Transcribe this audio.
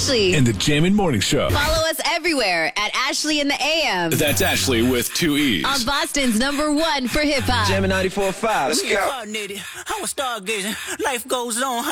Ashley. And the Jammin' Morning Show. Follow us everywhere at Ashley in the AM. That's Ashley with 2 E's. On Boston's #1 for hip hop. Jammin' 94.5. Let's go. I was stargazing. Life goes on.